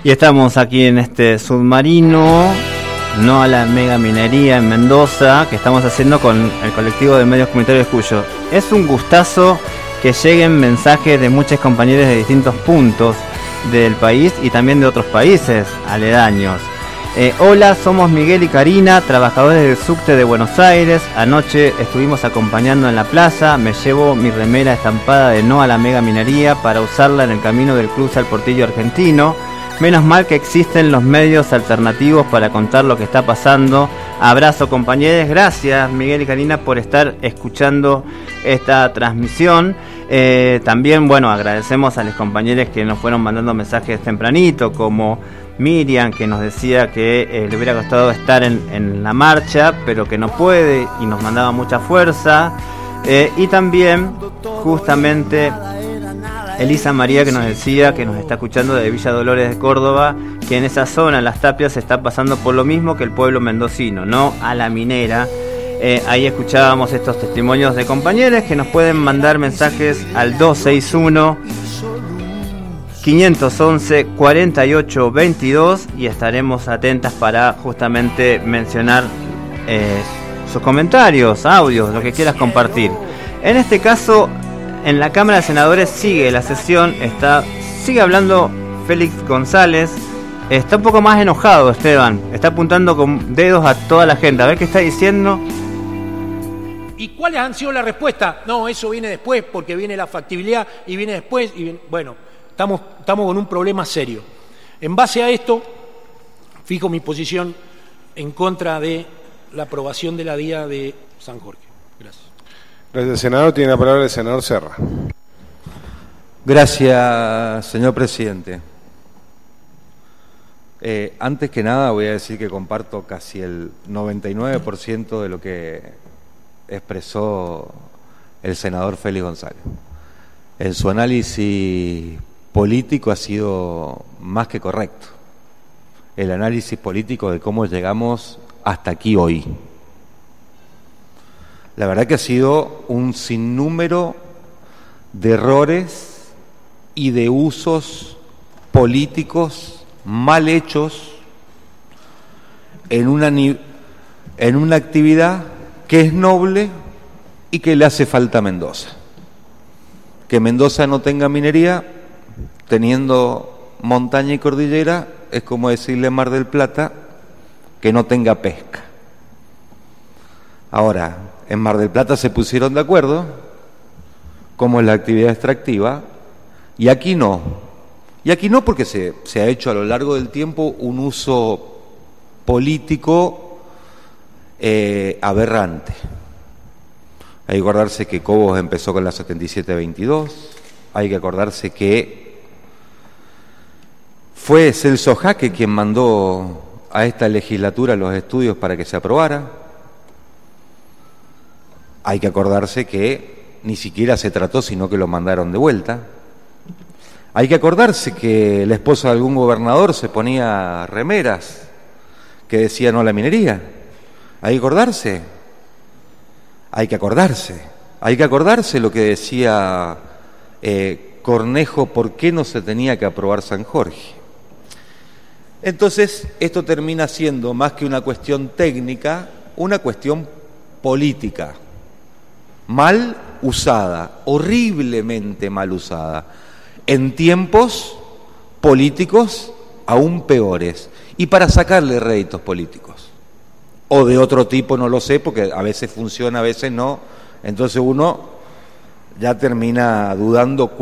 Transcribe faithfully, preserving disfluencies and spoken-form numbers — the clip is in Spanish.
Y estamos aquí en este submarino, no a la mega minería en Mendoza, que estamos haciendo con el colectivo de medios comunitarios Cuyo. Es un gustazo que lleguen mensajes de muchos compañeros de distintos puntos del país y también de otros países aledaños. Eh, hola, somos Miguel y Karina, trabajadores del subte de Buenos Aires. Anoche estuvimos acompañando en la plaza. Me llevo mi remera estampada de no a la mega minería para usarla en el camino del cruce al Portillo Argentino. Menos mal que existen los medios alternativos para contar lo que está pasando. Abrazo, compañeros. Gracias, Miguel y Karina, por estar escuchando esta transmisión. Eh, también, bueno, agradecemos a los compañeros que nos fueron mandando mensajes tempranito, como Miriam, que nos decía que eh, le hubiera costado estar en, en la marcha, pero que no puede, y nos mandaba mucha fuerza. Eh, y también, justamente, Elisa María, que nos decía que nos está escuchando de Villa Dolores de Córdoba, que en esa zona, en Las Tapias, se está pasando por lo mismo que el pueblo mendocino, no a la minera. Eh, ahí escuchábamos estos testimonios de compañeros que nos pueden mandar mensajes al dos seis uno, cinco uno uno, cuatro ocho dos dos y estaremos atentas para justamente mencionar eh, sus comentarios, audios, lo que quieras compartir. En este caso, en la Cámara de Senadores sigue la sesión, está sigue hablando Félix González. Está un poco más enojado, Esteban. Está apuntando con dedos a toda la gente. A ver qué está diciendo. ¿Y cuáles han sido la respuesta? No, eso viene después, porque viene la factibilidad y viene después. Y viene... Bueno, estamos, estamos con un problema serio. En base a esto, fijo mi posición en contra de la aprobación de la Día de San Jorge. Gracias. Gracias, senador. Tiene la palabra el senador Serra. Gracias, señor presidente. Eh, antes que nada voy a decir que comparto casi el noventa y nueve por ciento de lo que expresó el senador Félix González. En su análisis político ha sido más que correcto. El análisis político de cómo llegamos hasta aquí hoy. La verdad que ha sido un sinnúmero de errores y de usos políticos mal hechos en una, en una actividad que es noble y que le hace falta a Mendoza. Que Mendoza no tenga minería, teniendo montaña y cordillera, es como decirle a Mar del Plata que no tenga pesca. Ahora, en Mar del Plata se pusieron de acuerdo, como es la actividad extractiva, y aquí no. Y aquí no, porque se, se ha hecho a lo largo del tiempo un uso político eh, aberrante. Hay que acordarse que Cobos empezó con la setenta y siete veintidós, hay que acordarse que fue Celso Jaque quien mandó a esta legislatura los estudios para que se aprobara. Hay que acordarse que ni siquiera se trató, sino que lo mandaron de vuelta. Hay que acordarse que la esposa de algún gobernador se ponía remeras que decían no a la minería. Hay que acordarse. Hay que acordarse. Hay que acordarse lo que decía eh, Cornejo, por qué no se tenía que aprobar San Jorge. Entonces, esto termina siendo, más que una cuestión técnica, una cuestión política. Mal usada, horriblemente mal usada. En tiempos políticos aún peores, y para sacarle réditos políticos, o de otro tipo, no lo sé, porque a veces funciona, a veces no, entonces uno ya termina dudando